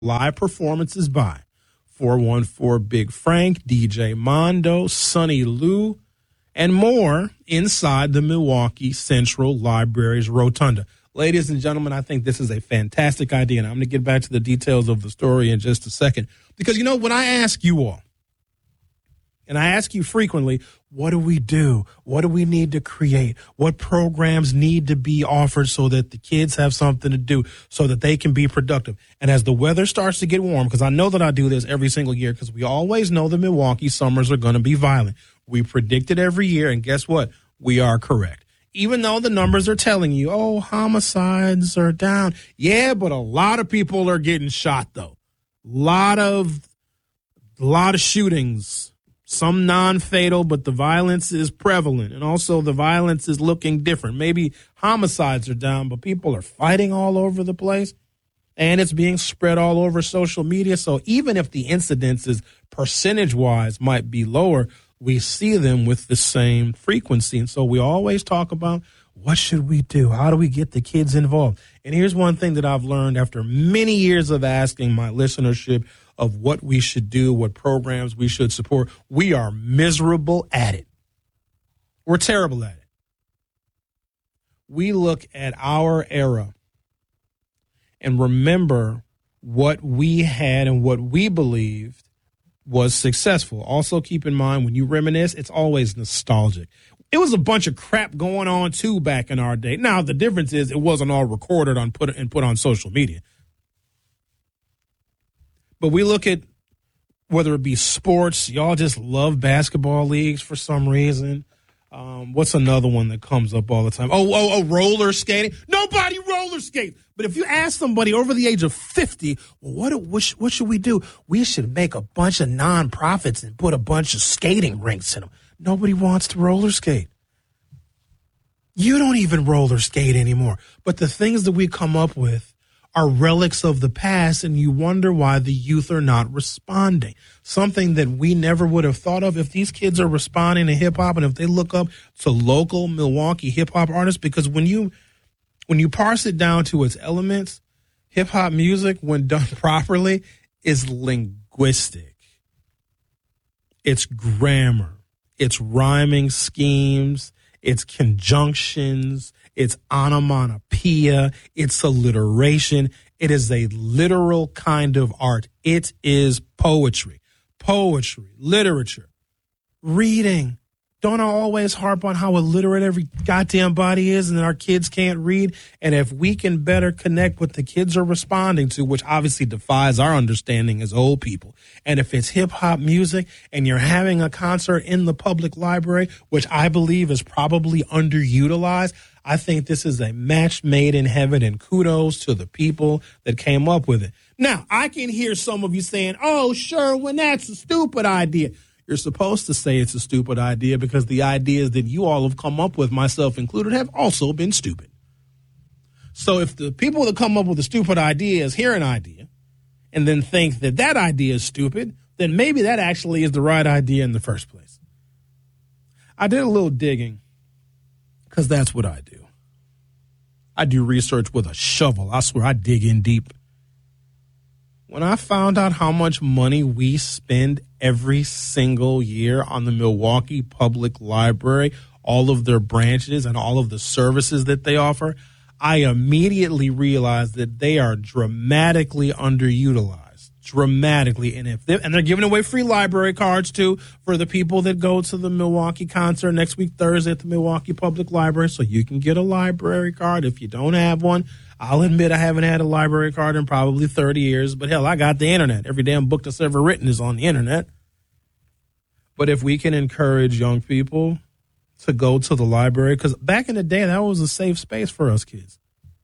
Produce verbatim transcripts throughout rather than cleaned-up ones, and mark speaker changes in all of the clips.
Speaker 1: Live performances by four one four Big Frank, D J Mondo, Sonny Lou, and more inside the Milwaukee Central Library's Rotunda. Ladies and gentlemen, I think this is a fantastic idea, and I'm going to get back to the details of the story in just a second. Because, you know, when I ask you all, and I ask you frequently, what do we do? What do we need to create? What programs need to be offered so that the kids have something to do, so that they can be productive? And as the weather starts to get warm, because I know that I do this every single year, because we always know the Milwaukee summers are going to be violent. We predict it every year, and guess what? We are correct. Even though the numbers are telling you, oh, homicides are down. Yeah, but a lot of people are getting shot, though. Lot of, lot of shootings. Some non-fatal, but the violence is prevalent. And also the violence is looking different. Maybe homicides are down, but people are fighting all over the place. And it's being spread all over social media. So even if the incidences percentage-wise might be lower, we see them with the same frequency. And so we always talk about, what should we do? How do we get the kids involved? And here's one thing that I've learned after many years of asking my listenership of what we should do, what programs we should support. We are miserable at it. We're terrible at it. We look at our era and remember what we had and what we believed was successful. Also, keep in mind, when you reminisce, it's always nostalgic. It was a bunch of crap going on, too, back in our day. Now, the difference is it wasn't all recorded on put and put on social media. But we look at whether it be sports, y'all just love basketball leagues for some reason. Um, what's another one that comes up all the time? Oh, oh, oh, roller skating. Nobody roller skates. But if you ask somebody over the age of fifty, well, what, what, sh- what should we do? We should make a bunch of nonprofits and put a bunch of skating rinks in them. Nobody wants to roller skate. You don't even roller skate anymore. But the things that we come up with are relics of the past, and you wonder why the youth are not responding. Something that we never would have thought of. If these kids are responding to hip-hop and if they look up to local Milwaukee hip-hop artists, because when you when you parse it down to its elements, hip-hop music, when done properly, is linguistic. It's grammar. It's rhyming schemes. It's conjunctions. It's onomatopoeia. It's alliteration. It is a literal kind of art. It is poetry. Poetry, literature, reading. Don't I always harp on how illiterate every goddamn body is and that our kids can't read? And if we can better connect what the kids are responding to, which obviously defies our understanding as old people, and if it's hip-hop music and you're having a concert in the public library, which I believe is probably underutilized, I think this is a match made in heaven, and kudos to the people that came up with it. Now, I can hear some of you saying, oh, Sherwin, that's a stupid idea. You're supposed to say it's a stupid idea because the ideas that you all have come up with, myself included, have also been stupid. So if the people that come up with a stupid idea is hear an idea and then think that that idea is stupid, then maybe that actually is the right idea in the first place. I did a little digging because that's what I do. I do research with a shovel. I swear I dig in deep. When I found out how much money we spend every single year on the Milwaukee Public Library, all of their branches and all of the services that they offer, I immediately realized that they are dramatically underutilized. Dramatically. And if they, and they're giving away free library cards, too, for the people that go to the Milwaukee concert next week, Thursday, at the Milwaukee Public Library. So you can get a library card if you don't have one. I'll admit I haven't had a library card in probably thirty years, but hell, I got the internet. Every damn book that's ever written is on the internet. But if we can encourage young people to go to the library, because back in the day, that was a safe space for us kids.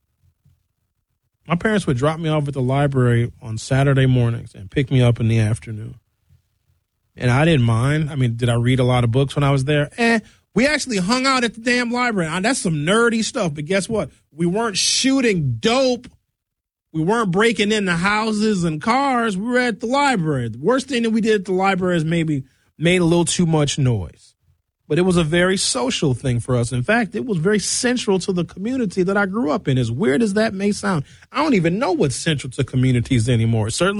Speaker 1: My parents would drop me off at the library on Saturday mornings and pick me up in the afternoon. And I didn't mind. I mean, did I read a lot of books when I was there? Eh. We actually hung out at the damn library. That's some nerdy stuff. But guess what? We weren't shooting dope. We weren't breaking into houses and cars. We were at the library. The worst thing that we did at the library is maybe made a little too much noise. but it was a very social thing for us. In fact, it was very central to the community that I grew up in. As weird as that may sound, I don't even know what's central to communities anymore. Certainly